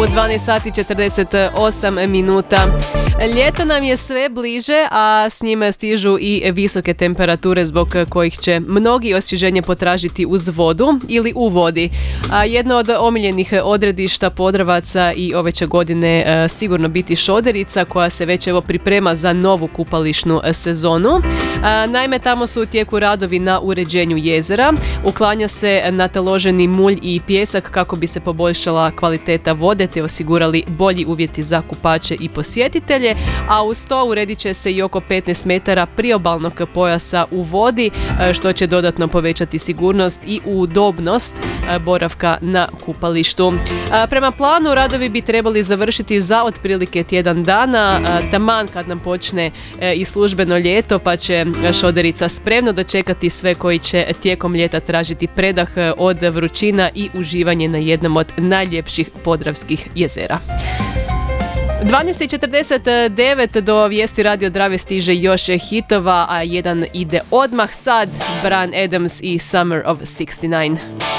12 sati 48 minuta. Ljeto nam je sve bliže, a s njime stižu i visoke temperature zbog kojih će mnogi osvježenje potražiti uz vodu ili u vodi. A jedno od omiljenih odredišta Podravaca i ove će godine sigurno biti Šoderica, koja se već priprema za novu kupališnu sezonu. Naime, tamo su u tijeku radovi na uređenju jezera. Uklanja se nataloženi mulj i pijesak kako bi se poboljšala kvaliteta vode te osigurali bolji uvjeti za kupače i posjetitelje, a uz to uredit će se i oko 15 metara priobalnog pojasa u vodi, što će dodatno povećati sigurnost i udobnost boravka na kupalištu. Prema planu radovi bi trebali završiti za otprilike tjedan dana, taman kad nam počne i službeno ljeto, pa će Šoderica spremno dočekati sve koji će tijekom ljeta tražiti predah od vrućina i uživanje na jednom od najljepših podravskih jezera. 12.49 do vijesti Radio Drave stiže još hitova, a jedan ide odmah sad. Bryan Adams i Summer of '69.